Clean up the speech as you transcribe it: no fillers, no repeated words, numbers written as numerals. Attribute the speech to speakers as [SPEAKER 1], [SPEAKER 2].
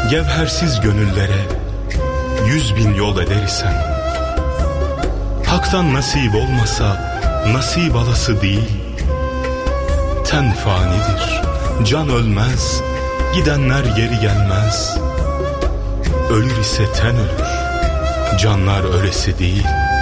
[SPEAKER 1] Gevhersiz gönüllere 100.000 yol eder isem, haktan nasip olmasa nasip alası değil. Ten fanidir, can ölmez, gidenler geri gelmez. Ölür ise ten ölür, canlar ölesi değil.